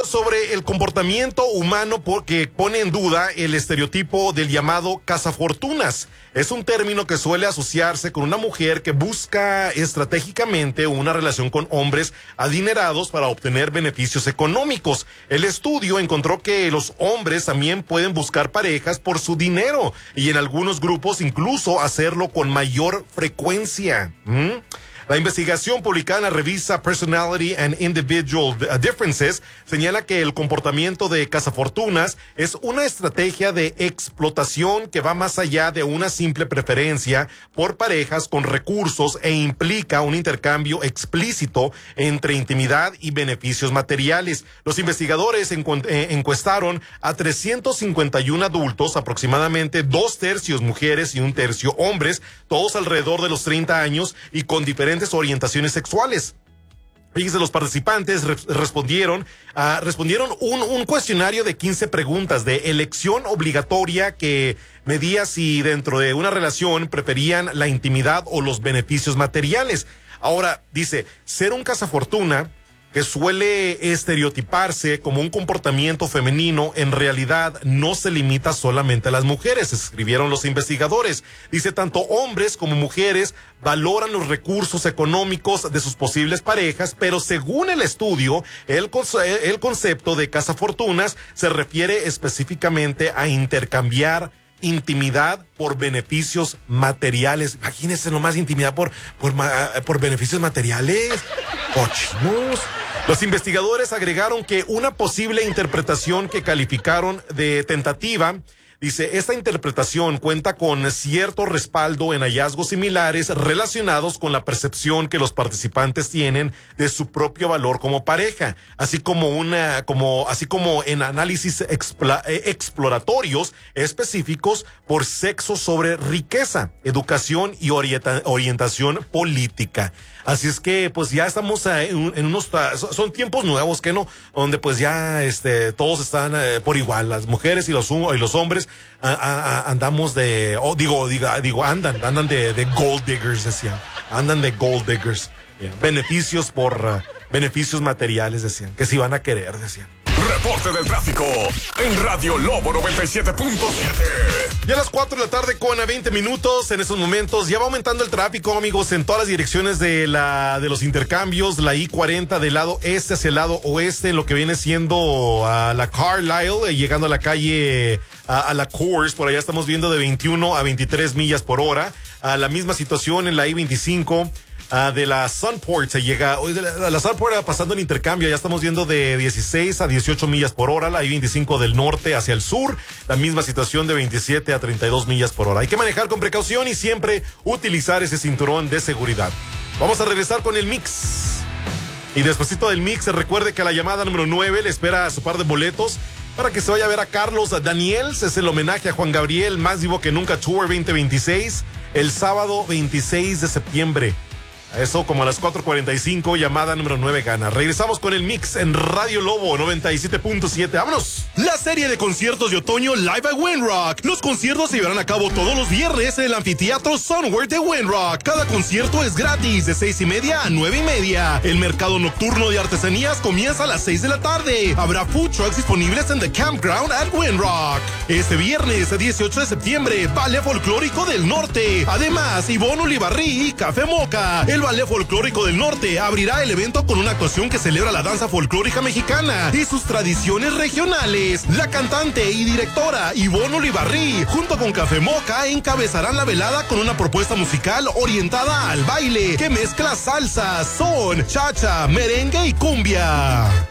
sobre el comportamiento humano porque pone en duda el estereotipo del llamado cazafortunas. Es un término que suele asociarse con una mujer que busca estratégicamente una relación con hombres adinerados para obtener beneficios económicos. El estudio encontró que los hombres también pueden buscar parejas por su dinero y en algunos grupos incluso hacerlo con mayor frecuencia. La investigación publicada en la revista Personality and Individual Differences señala que el comportamiento de cazafortunas es una estrategia de explotación que va más allá de una simple preferencia por parejas con recursos e implica un intercambio explícito entre intimidad y beneficios materiales. Los investigadores encuestaron a 351 adultos, aproximadamente 2/3 mujeres y 1/3 hombres, todos alrededor de los 30 años y con diferentes orientaciones sexuales. Fíjense, los participantes respondieron un cuestionario de 15 preguntas de elección obligatoria que medía si dentro de una relación preferían la intimidad o los beneficios materiales. Ahora, dice, ser un cazafortuna que suele estereotiparse como un comportamiento femenino, en realidad no se limita solamente a las mujeres, escribieron los investigadores. Dice, tanto hombres como mujeres valoran los recursos económicos de sus posibles parejas, pero según el estudio, el concepto de cazafortunas se refiere específicamente a intercambiar intimidad por beneficios materiales. Imagínense nomás, intimidad por beneficios materiales. Cochinos. Los investigadores agregaron que una posible interpretación que calificaron de tentativa, dice, esta interpretación cuenta con cierto respaldo en hallazgos similares relacionados con la percepción que los participantes tienen de su propio valor como pareja, así como en análisis exploratorios específicos por sexo sobre riqueza, educación y orientación política. Así es que pues ya estamos en unos, son tiempos nuevos, que no, donde pues ya todos están por igual, las mujeres y los hombres andamos de, andan de gold diggers, decían, andan de gold diggers, beneficios por beneficios materiales, decían, que si van a querer, decían. Reporte del tráfico en Radio Lobo 97.7. Ya a las 4 de la tarde con 20 minutos en estos momentos. Ya va aumentando el tráfico, amigos, en todas las direcciones de los intercambios. La I-40 del lado este hacia el lado oeste, lo que viene siendo a la Carlisle, llegando a la calle a la Coors. Por allá estamos viendo de 21 a 23 millas por hora. La misma situación en la I-25. De la Sunport se llega, la Sunport pasando el intercambio, ya estamos viendo de 16 a 18 millas por hora, la I-25 del norte hacia el sur, la misma situación de 27 a 32 millas por hora. Hay que manejar con precaución y siempre utilizar ese cinturón de seguridad. Vamos a regresar con el mix. Y despuesito del mix, recuerde que a la llamada número 9 le espera su par de boletos para que se vaya a ver a Carlos Daniels. Es el homenaje a Juan Gabriel, Más Vivo que Nunca Tour 2026, el sábado 26 de septiembre. Eso como a las 4:45, llamada número 9 gana. Regresamos con el mix en Radio Lobo 97.7. ¡Vámonos! La serie de conciertos de otoño Live at Windrock. Los conciertos se llevarán a cabo todos los viernes en el anfiteatro Sunward de Windrock. Cada concierto es gratis de 6:30 a 9:30. El mercado nocturno de artesanías comienza a las 6 de la tarde. Habrá food trucks disponibles en The Campground at Windrock. Este viernes 18 de septiembre, Ballet Folclórico del Norte. Además, Ivonne Ulibarri y Café Moca. El Ballet Folclórico del Norte abrirá el evento con una actuación que celebra la danza folclórica mexicana y sus tradiciones regionales. La cantante y directora Ivonne Ulibarri, junto con Café Moca, encabezarán la velada con una propuesta musical orientada al baile que mezcla salsa, son, cha-cha, merengue y cumbia.